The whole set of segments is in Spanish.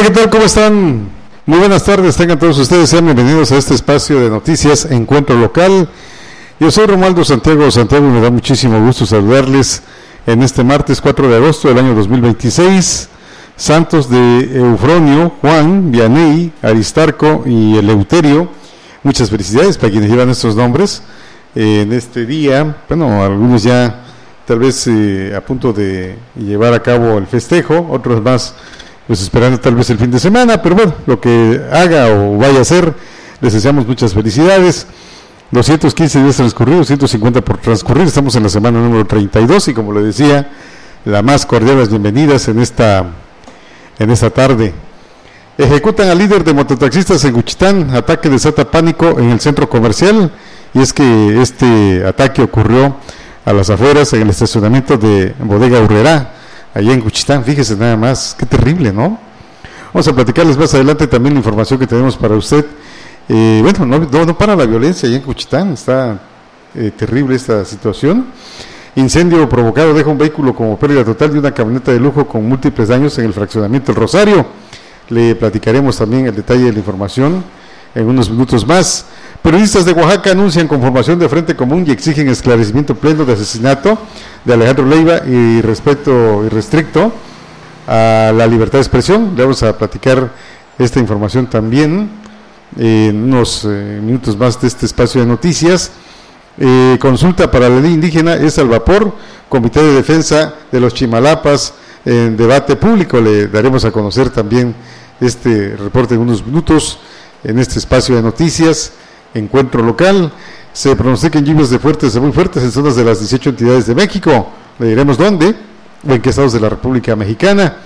¿qué tal? ¿Cómo están? Muy buenas tardes, tengan todos ustedes, sean bienvenidos a este espacio de noticias Encuentro Local. Yo soy Romualdo Santiago, y me da muchísimo gusto saludarles en este martes 4 de agosto del año 2026. Santos de Eufronio, Juan, Vianey, Aristarco y Eleuterio. Muchas felicidades para quienes llevan estos nombres en este día. Bueno, algunos ya tal vez a punto de llevar a cabo el festejo, otros más pues esperando tal vez el fin de semana, pero bueno, lo que haga o vaya a hacer, les deseamos muchas felicidades. 215 días transcurridos, 150 por transcurrir, estamos en la semana número 32 y como le decía, las más cordiales bienvenidas en esta tarde. Ejecutan al líder de mototaxistas en Juchitán, ataque desata pánico en el centro comercial, y es que este ataque ocurrió a las afueras en el estacionamiento de Bodega Urrera, allá en Juchitán. Fíjese nada más, qué terrible, ¿no? Vamos a platicarles más adelante también la información que tenemos para usted. Bueno, no para la violencia allá en Juchitán, está terrible esta situación. Incendio provocado deja un vehículo como pérdida total de una camioneta de lujo con múltiples daños en el fraccionamiento El Rosario. Le platicaremos también el detalle de la información en unos minutos más. Periodistas de Oaxaca anuncian conformación de Frente Común y exigen esclarecimiento pleno de asesinato de Alejandro Leiva y respeto irrestricto a la libertad de expresión. Le vamos a platicar esta información también en unos minutos más de este espacio de noticias. Consulta para la ley indígena es al vapor. Comité de Defensa de los Chimalapas en debate público. Le daremos a conocer también este reporte en unos minutos en este espacio de noticias. Encuentro Local. Se pronostican lluvias de fuertes a muy fuertes en zonas de las 18 entidades de México. Le diremos dónde o en qué estados de la República Mexicana.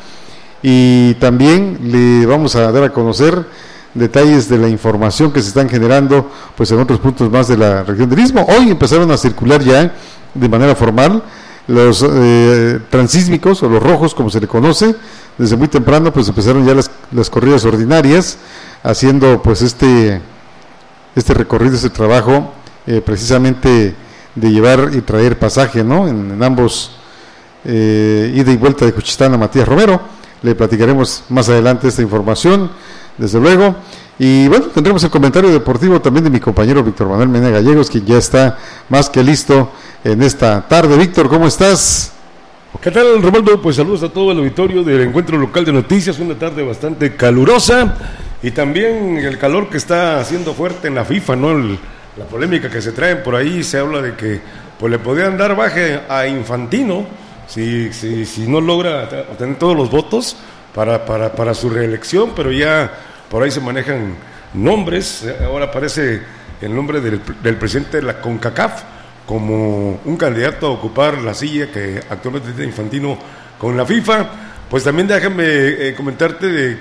Y también le vamos a dar a conocer detalles de la información que se están generando pues en otros puntos más de la región del Istmo. Hoy empezaron a circular ya de manera formal los transísmicos o los rojos, como se le conoce. Desde muy temprano pues empezaron ya las corridas ordinarias, haciendo pues este recorrido, este trabajo precisamente de llevar y traer pasaje, ¿no? En ambos ida y vuelta de Juchitán a Matías Romero. Le platicaremos más adelante esta información, desde luego. Y bueno, tendremos el comentario deportivo también de mi compañero Víctor Manuel Mena Gallegos, quien ya está más que listo en esta tarde. Víctor, ¿cómo estás? ¿Qué tal, Romualdo? Pues saludos a todo el auditorio del Encuentro Local de Noticias. Una tarde bastante calurosa y también el calor que está haciendo fuerte en la FIFA, ¿no? La polémica que se traen por ahí, se habla de que pues le podrían dar baje a Infantino si no logra obtener todos los votos para su reelección, pero ya por ahí se manejan nombres. Ahora aparece el nombre del presidente de la CONCACAF como un candidato a ocupar la silla que actualmente tiene Infantino con la FIFA. Pues también déjame comentarte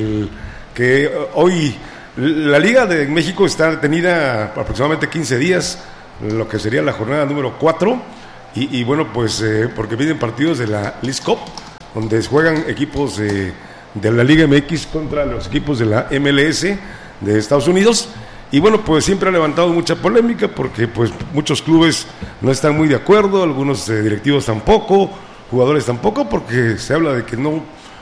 que hoy la Liga de México está detenida aproximadamente 15 días, lo que sería la jornada número 4, y bueno, pues porque vienen partidos de la Leagues Cup, donde juegan equipos de la Liga MX contra los equipos de la MLS de Estados Unidos. Y bueno, pues siempre ha levantado mucha polémica porque pues muchos clubes no están muy de acuerdo, algunos directivos tampoco, jugadores tampoco, porque se habla de que no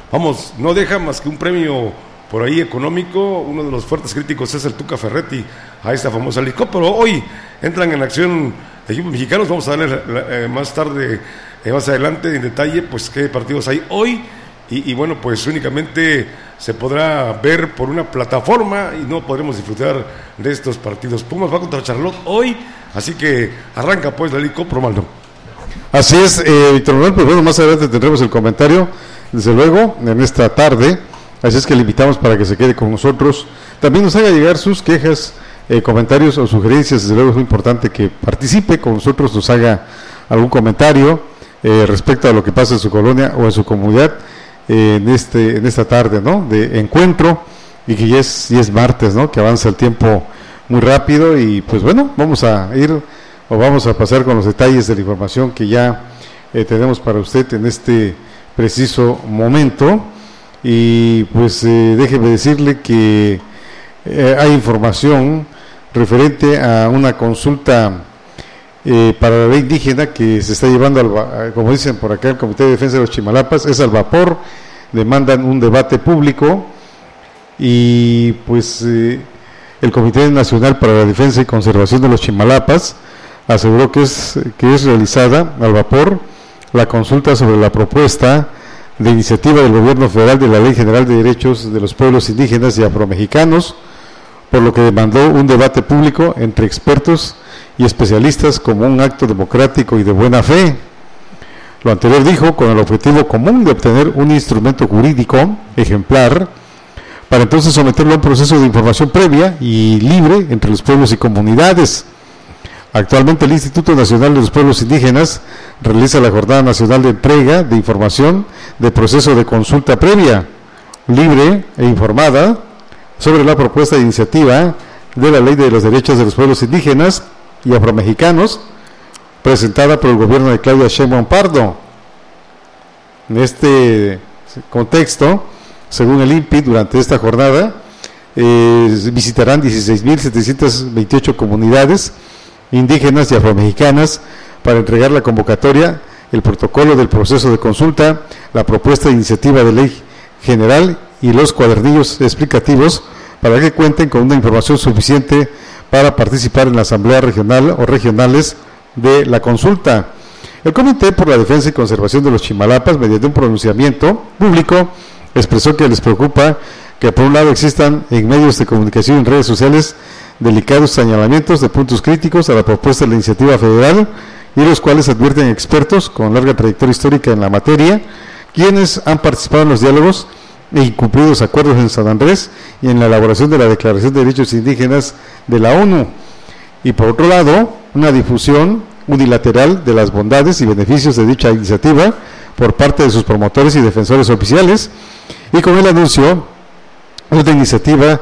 deja más que un premio por ahí económico. Uno de los fuertes críticos es el Tuca Ferretti a esta famosa Leagues Cup, pero hoy entran en acción equipos mexicanos. Vamos a darle más tarde, más adelante en detalle, pues qué partidos hay hoy. Y bueno, pues únicamente se podrá ver por una plataforma y no podremos disfrutar de estos partidos. Pumas va contra Charlotte hoy, así que arranca pues la Leagues Cup, Romualdo. Así es, Víctor Manuel, pues bueno, más adelante tendremos el comentario, desde luego, en esta tarde, así es que le invitamos para que se quede con nosotros. También nos haga llegar sus quejas, comentarios o sugerencias. Desde luego es muy importante que participe con nosotros, nos haga algún comentario respecto a lo que pasa en su colonia o en su comunidad en esta tarde, ¿no? De encuentro, y que ya es martes, ¿no? Que avanza el tiempo muy rápido y pues bueno, vamos a pasar con los detalles de la información que ya tenemos para usted en este preciso momento. Y pues déjeme decirle que hay información referente a una consulta para la ley indígena que se está llevando, como dicen por acá, el Comité de Defensa de los Chimalapas, es al vapor. Demandan un debate público y pues el Comité Nacional para la Defensa y Conservación de los Chimalapas aseguró que es realizada al vapor la consulta sobre la propuesta de iniciativa del Gobierno Federal de la Ley General de Derechos de los Pueblos Indígenas y Afromexicanos, por lo que demandó un debate público entre expertos y especialistas como un acto democrático y de buena fe. Lo anterior dijo con el objetivo común de obtener un instrumento jurídico ejemplar para entonces someterlo a un proceso de información previa y libre entre los pueblos y comunidades. Actualmente el Instituto Nacional de los Pueblos Indígenas realiza la Jornada Nacional de Entrega de Información de Proceso de Consulta Previa, libre e informada sobre la propuesta de iniciativa de la Ley de los Derechos de los Pueblos Indígenas y Afromexicanos, presentada por el gobierno de Claudia Sheinbaum Pardo. En este contexto, según el INPI, durante esta jornada visitarán 16.728 comunidades indígenas y afromexicanas para entregar la convocatoria, el protocolo del proceso de consulta, la propuesta de iniciativa de ley general y los cuadernillos explicativos para que cuenten con una información suficiente para participar en la asamblea regional o regionales de la consulta. El Comité por la Defensa y Conservación de los Chimalapas, mediante un pronunciamiento público, expresó que les preocupa que por un lado existan en medios de comunicación y en redes sociales delicados señalamientos de puntos críticos a la propuesta de la iniciativa federal, y los cuales advierten expertos con larga trayectoria histórica en la materia, quienes han participado en los diálogos e incumplido los acuerdos en San Andrés y en la elaboración de la Declaración de Derechos Indígenas de la ONU. Y por otro lado, una difusión unilateral de las bondades y beneficios de dicha iniciativa por parte de sus promotores y defensores oficiales, y con el anuncio de una iniciativa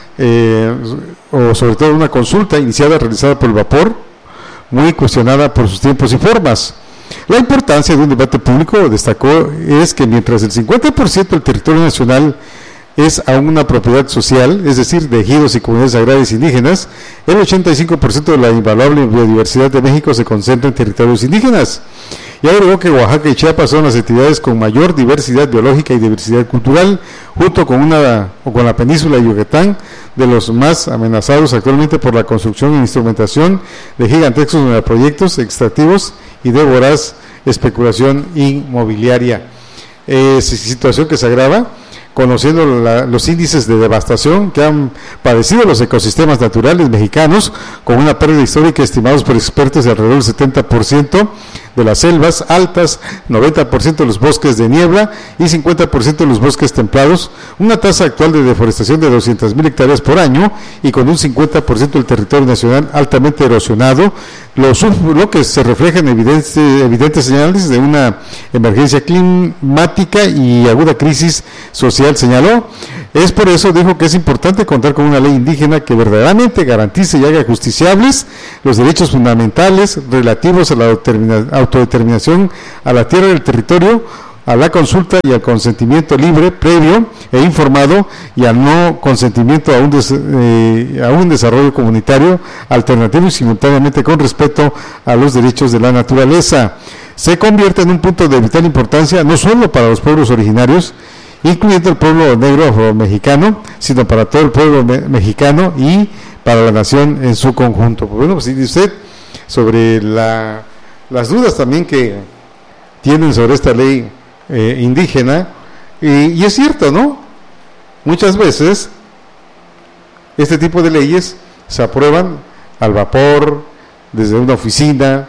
o sobre todo una consulta iniciada realizada por el vapor, muy cuestionada por sus tiempos y formas. La importancia de un debate público, destacó, es que mientras el 50% del territorio nacional es aún una propiedad social, es decir, de ejidos y comunidades agrarias indígenas, el 85% de la invaluable biodiversidad de México se concentra en territorios indígenas. Y agregó que Oaxaca y Chiapas son las entidades con mayor diversidad biológica y diversidad cultural, junto con la península de Yucatán, de los más amenazados actualmente por la construcción e instrumentación de gigantescos megaproyectos extractivos y de voraz especulación inmobiliaria. Situación que se agrava conociendo los índices de devastación que han padecido los ecosistemas naturales mexicanos, con una pérdida histórica estimados por expertos de alrededor del 70% de las selvas altas, 90% de los bosques de niebla y 50% de los bosques templados, una tasa actual de deforestación de 200.000 hectáreas por año y con un 50% del territorio nacional altamente erosionado, lo que se refleja en evidentes señales de una emergencia climática y aguda crisis social, señaló. Es por eso, dijo, que es importante contar con una ley indígena que verdaderamente garantice y haga justiciables los derechos fundamentales relativos a la autodeterminación, a la tierra del territorio, a la consulta y al consentimiento libre, previo e informado, y al no consentimiento a un desarrollo comunitario alternativo y simultáneamente con respeto a los derechos de la naturaleza. Se convierte en un punto de vital importancia no solo para los pueblos originarios, incluyendo el pueblo negro afromexicano, sino para todo el pueblo mexicano y para la nación en su conjunto. Bueno, pues dice usted sobre las dudas también que tienen sobre esta ley indígena, y es cierto, ¿no? Muchas veces este tipo de leyes se aprueban al vapor, desde una oficina,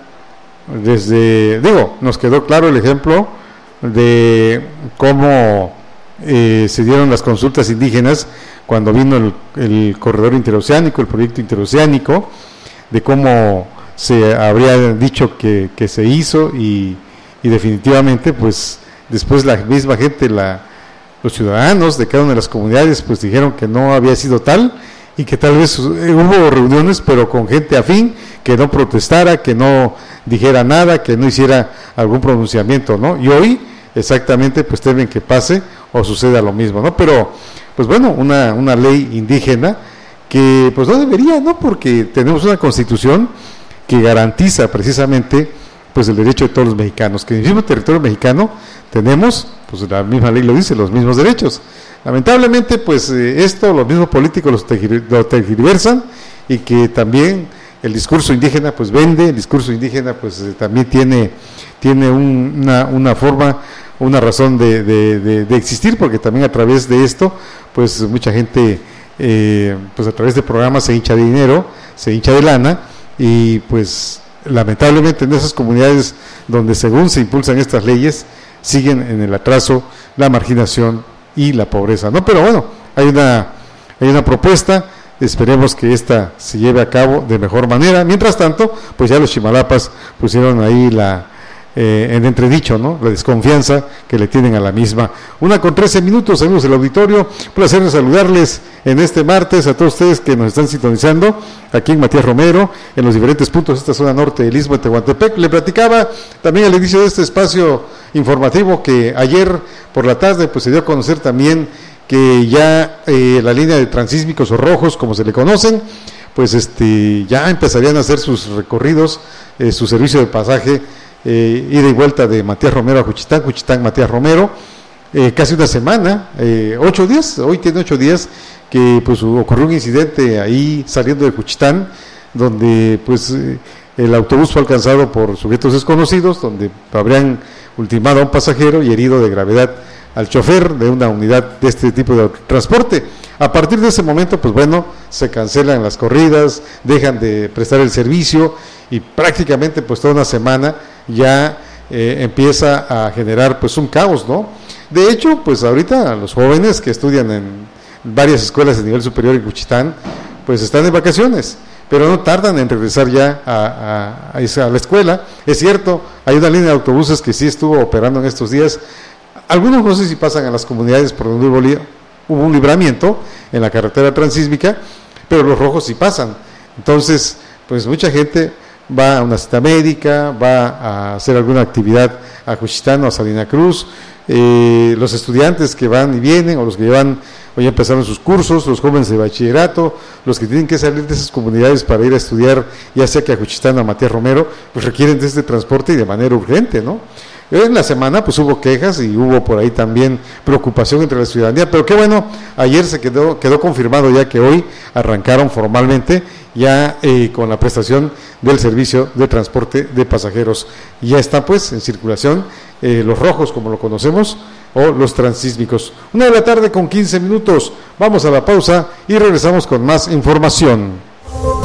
nos quedó claro el ejemplo de cómo se dieron las consultas indígenas cuando vino el corredor interoceánico, el proyecto interoceánico, de cómo se habría dicho que se hizo, y definitivamente pues después la misma gente, los ciudadanos de cada una de las comunidades pues dijeron que no había sido tal, y que tal vez hubo reuniones pero con gente afín, que no protestara, que no dijera nada, que no hiciera algún pronunciamiento, ¿no? Y hoy exactamente pues temen que pase o suceda lo mismo, ¿no? Pero pues bueno, una ley indígena que pues no debería, ¿no? Porque tenemos una constitución que garantiza precisamente pues el derecho de todos los mexicanos, que en el mismo territorio mexicano tenemos, pues la misma ley lo dice, los mismos derechos. lamentablemente pues esto los mismos políticos lo tergiversan, y que también el discurso indígena pues vende, el discurso indígena pues también tiene una forma, una razón de existir, porque también a través de esto pues mucha gente pues a través de programas se hincha de dinero, se hincha de lana, y pues lamentablemente en esas comunidades donde según se impulsan estas leyes siguen en el atraso, la marginación y la pobreza, ¿no? Pero bueno, hay una propuesta, esperemos que esta se lleve a cabo de mejor manera. Mientras tanto, pues ya los chimalapas pusieron ahí en entredicho, ¿no?, la desconfianza que le tienen a la misma. 1:13, amigos del auditorio, placer de saludarles en este martes a todos ustedes que nos están sintonizando aquí en Matías Romero, en los diferentes puntos de esta zona norte del Istmo de Tehuantepec. Le platicaba también al inicio de este espacio informativo que ayer por la tarde pues se dio a conocer también que ya la línea de transísmicos o rojos, como se le conocen, pues ya empezarían a hacer sus recorridos, su servicio de pasaje, ida y vuelta de Matías Romero a Juchitán, Juchitán Matías Romero, casi una semana, 8 días, hoy tiene 8 días que pues ocurrió un incidente ahí saliendo de Juchitán, donde pues el autobús fue alcanzado por sujetos desconocidos, donde habrían ultimado a un pasajero y herido de gravedad al chofer de una unidad de este tipo de transporte. A partir de ese momento, pues bueno, se cancelan las corridas, dejan de prestar el servicio, y prácticamente pues toda una semana ya empieza a generar pues un caos, ¿no? De hecho, pues ahorita los jóvenes que estudian en varias escuelas de nivel superior en Juchitán, pues están de vacaciones, pero no tardan en regresar ya a la escuela. Es cierto, hay una línea de autobuses que sí estuvo operando en estos días. Algunos no sé si pasan a las comunidades por donde hubo un libramiento en la carretera transísmica, pero los rojos sí pasan. Entonces, pues mucha gente va a una cita médica, va a hacer alguna actividad a Juchitán o a Salina Cruz, los estudiantes que van y vienen, o los que llevan o ya empezaron sus cursos, los jóvenes de bachillerato, los que tienen que salir de esas comunidades para ir a estudiar, ya sea que a Juchitán o a Matías Romero, pues requieren de este transporte y de manera urgente, ¿no? En la semana pues hubo quejas y hubo por ahí también preocupación entre la ciudadanía, pero qué bueno, ayer se quedó confirmado ya que hoy arrancaron formalmente ya con la prestación del servicio de transporte de pasajeros. Ya está pues en circulación los rojos, como lo conocemos, o los transísmicos. 1:15 p.m, vamos a la pausa y regresamos con más información.